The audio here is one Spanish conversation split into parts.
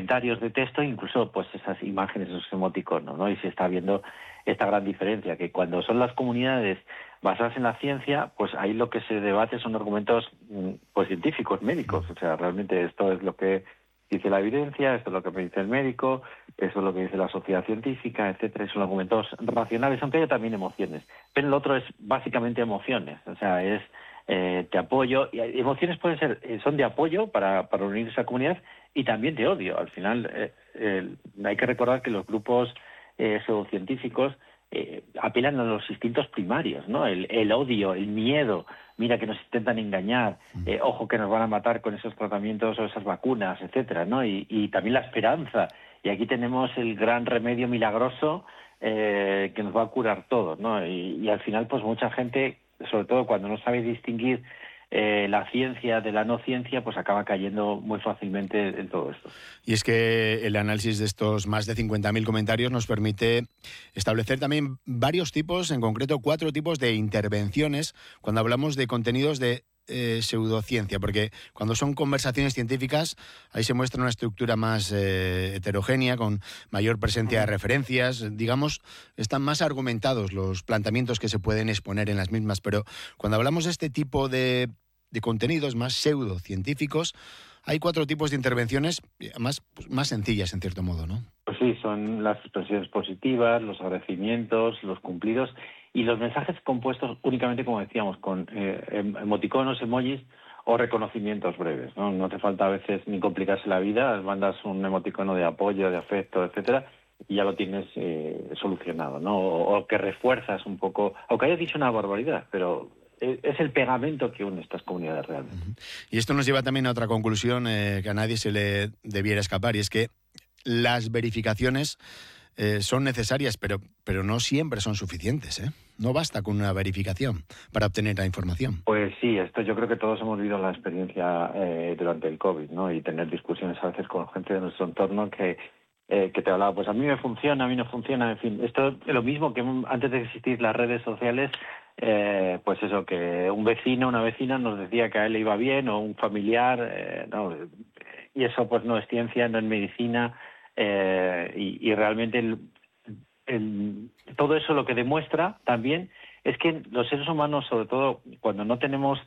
comentarios de texto, incluso pues esas imágenes, esos emoticonos, ¿no? Y se está viendo esta gran diferencia, que cuando son las comunidades basadas en la ciencia, pues ahí lo que se debate son argumentos pues científicos, médicos. O sea, realmente esto es lo que dice la evidencia, esto es lo que me dice el médico, eso es lo que dice la sociedad científica, etcétera. Son argumentos racionales, aunque haya también emociones. Pero el otro es básicamente emociones. O sea, es te apoyo. Y emociones pueden ser, son de apoyo para unir esa comunidad y también de odio. Al final hay que recordar que los grupos pseudocientíficos apelan a los instintos primarios, ¿no? El odio, el miedo, mira que nos intentan engañar, ojo que nos van a matar con esos tratamientos o esas vacunas, etcétera, ¿no? Y también la esperanza. Y aquí tenemos el gran remedio milagroso que nos va a curar todo, ¿no? Y al final, pues mucha gente, sobre todo cuando no sabe distinguir la ciencia de la no ciencia, pues acaba cayendo muy fácilmente en todo esto. Y es que el análisis de estos más de 50.000 comentarios nos permite establecer también varios tipos, en concreto 4 tipos de intervenciones cuando hablamos de contenidos de pseudociencia, porque cuando son conversaciones científicas ahí se muestra una estructura más heterogénea, con mayor presencia de referencias, digamos, están más argumentados los planteamientos que se pueden exponer en las mismas, pero cuando hablamos de este tipo de contenidos más pseudocientíficos, hay 4 tipos de intervenciones más sencillas, en cierto modo, ¿no? Pues sí, son las expresiones positivas, los agradecimientos, los cumplidos y los mensajes compuestos únicamente, como decíamos, con emoticonos, emojis o reconocimientos breves, ¿no? No hace falta a veces ni complicarse la vida, mandas un emoticono de apoyo, de afecto, etcétera, y ya lo tienes solucionado, ¿no? O que refuerzas un poco, aunque hayas dicho una barbaridad, pero es el pegamento que une estas comunidades realmente. Y esto nos lleva también a otra conclusión que a nadie se le debiera escapar, y es que las verificaciones son necesarias, pero no siempre son suficientes, ¿eh? No basta con una verificación para obtener la información. Pues sí, esto yo creo que todos hemos vivido la experiencia durante el COVID, ¿no? Y tener discusiones a veces con gente de nuestro entorno que te hablaba, pues a mí me funciona, a mí no funciona, en fin. Esto es lo mismo que antes de existir las redes sociales, pues eso, que un vecino, una vecina nos decía que a él le iba bien, o un familiar, no, y eso pues no es ciencia, no es medicina, y realmente todo eso lo que demuestra también es que los seres humanos, sobre todo cuando no tenemos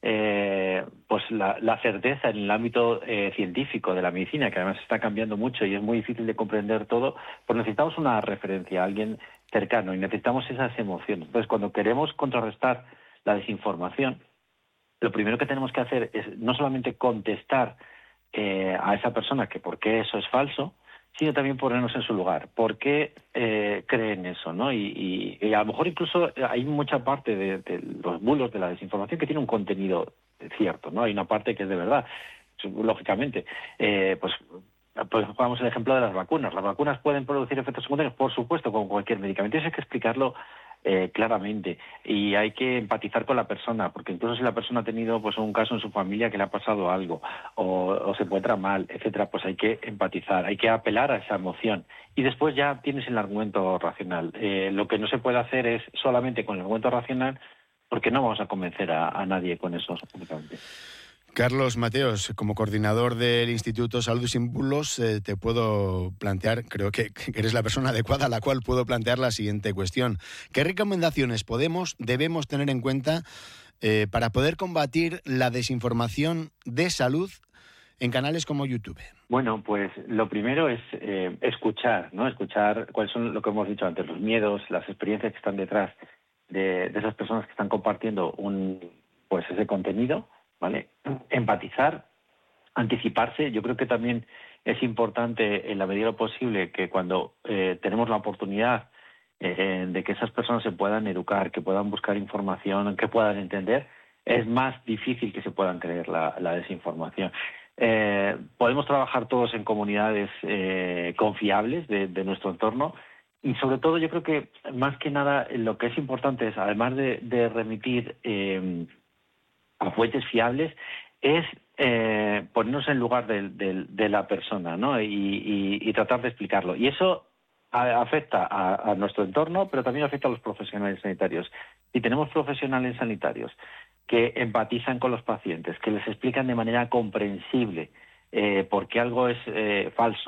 pues la certeza en el ámbito científico de la medicina, que además está cambiando mucho y es muy difícil de comprender todo, pues necesitamos una referencia, alguien cercano, y necesitamos esas emociones. Entonces, cuando queremos contrarrestar la desinformación, lo primero que tenemos que hacer es no solamente contestar a esa persona que por qué eso es falso, sino también ponernos en su lugar. ¿Por qué creen eso, no? Y a lo mejor incluso hay mucha parte de los bulos de la desinformación que tiene un contenido cierto, ¿no? Hay una parte que es de verdad, lógicamente. Pues pongamos el ejemplo de las vacunas. ¿Las vacunas pueden producir efectos secundarios? Por supuesto, con cualquier medicamento. Eso hay que explicarlo claramente, y hay que empatizar con la persona, porque incluso si la persona ha tenido pues un caso en su familia que le ha pasado algo o se encuentra mal, etcétera, pues hay que empatizar, hay que apelar a esa emoción y después ya tienes el argumento racional. Lo que no se puede hacer es solamente con el argumento racional, porque no vamos a convencer a nadie con eso únicamente. Carlos Mateos, como coordinador del Instituto Salud Sin Bulos, te puedo plantear, creo que eres la persona adecuada a la cual puedo plantear la siguiente cuestión. ¿Qué recomendaciones debemos tener en cuenta para poder combatir la desinformación de salud en canales como YouTube? Bueno, pues lo primero es escuchar, ¿no? Escuchar cuáles son, lo que hemos dicho antes, los miedos, las experiencias que están detrás de esas personas que están compartiendo pues ese contenido, ¿vale? Empatizar, anticiparse. Yo creo que también es importante, en la medida de lo posible, que cuando tenemos la oportunidad de que esas personas se puedan educar, que puedan buscar información, que puedan entender, es más difícil que se puedan creer la desinformación. Podemos trabajar todos en comunidades confiables de nuestro entorno, y sobre todo yo creo que más que nada lo que es importante es, además de remitir a fuentes fiables, es ponernos en lugar de la persona, ¿no? Y tratar de explicarlo. Y eso afecta a nuestro entorno, pero también afecta a los profesionales sanitarios. Si tenemos profesionales sanitarios que empatizan con los pacientes, que les explican de manera comprensible por qué algo es falso,